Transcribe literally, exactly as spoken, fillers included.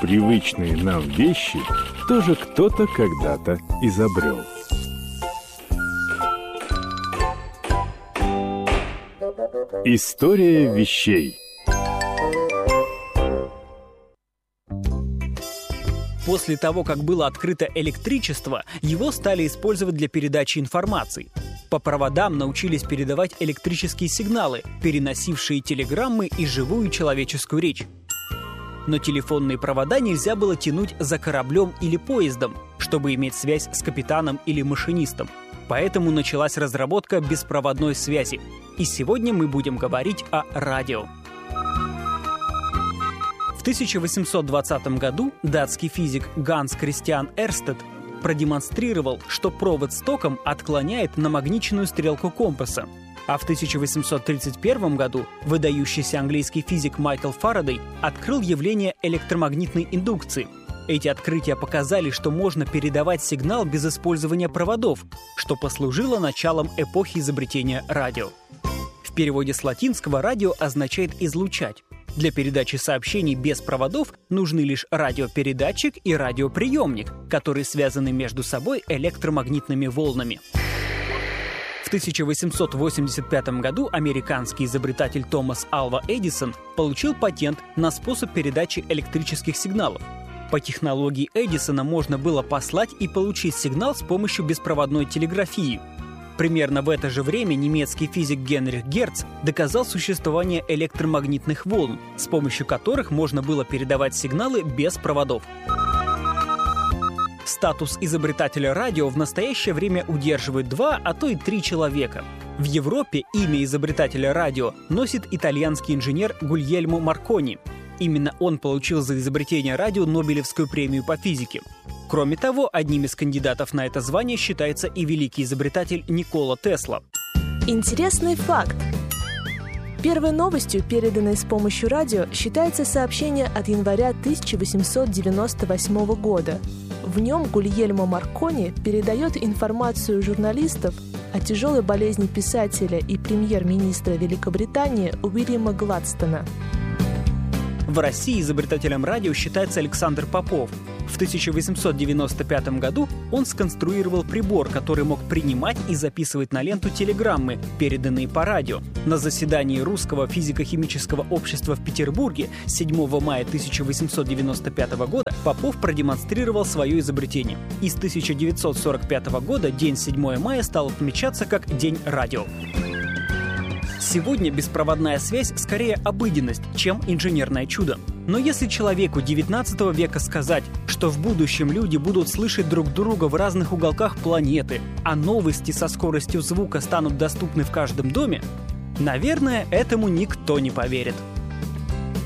привычные нам вещи тоже кто-то когда-то изобрел. История вещей. После того, как было открыто электричество, его стали использовать для передачи информации. По проводам научились передавать электрические сигналы, переносившие телеграммы и живую человеческую речь. Но телефонные провода нельзя было тянуть за кораблем или поездом, чтобы иметь связь с капитаном или машинистом. Поэтому началась разработка беспроводной связи. И сегодня мы будем говорить о радио. В тысяча восемьсот двадцатом году датский физик Ганс Кристиан Эрстед продемонстрировал, что провод с током отклоняет намагниченную стрелку компаса. А в тысяча восемьсот тридцать первом году выдающийся английский физик Майкл Фарадей открыл явление электромагнитной индукции. Эти открытия показали, что можно передавать сигнал без использования проводов, что послужило началом эпохи изобретения радио. В переводе с латинского «радио» означает «излучать». Для передачи сообщений без проводов нужны лишь радиопередатчик и радиоприемник, которые связаны между собой электромагнитными волнами. В тысяча восемьсот восемьдесят пятом году американский изобретатель Томас Алва Эдисон получил патент на способ передачи электрических сигналов. По технологии Эдисона можно было послать и получить сигнал с помощью беспроводной телеграфии. Примерно в это же время немецкий физик Генрих Герц доказал существование электромагнитных волн, с помощью которых можно было передавать сигналы без проводов. Статус изобретателя радио в настоящее время удерживают два, а то и три человека. В Европе имя изобретателя радио носит итальянский инженер Гульельмо Маркони. Именно он получил за изобретение радио Нобелевскую премию по физике. Кроме того, одним из кандидатов на это звание считается и великий изобретатель Никола Тесла. Интересный факт. Первой новостью, переданной с помощью радио, считается сообщение от января тысяча восемьсот девяносто восьмого года. В нем Гульельмо Маркони передает информацию журналистов о тяжелой болезни писателя и премьер-министра Великобритании Уильяма Гладстона. В России изобретателем радио считается Александр Попов. В тысяча восемьсот девяносто пятом году он сконструировал прибор, который мог принимать и записывать на ленту телеграммы, переданные по радио. На заседании Русского физико-химического общества в Петербурге седьмого мая тысяча восемьсот девяносто пятого года Попов продемонстрировал свое изобретение. И с тысяча девятьсот сорок пятого года день седьмого мая стал отмечаться как День радио. Сегодня беспроводная связь скорее обыденность, чем инженерное чудо. Но если человеку девятнадцатого века сказать, что в будущем люди будут слышать друг друга в разных уголках планеты, а новости со скоростью звука станут доступны в каждом доме, наверное, этому никто не поверит.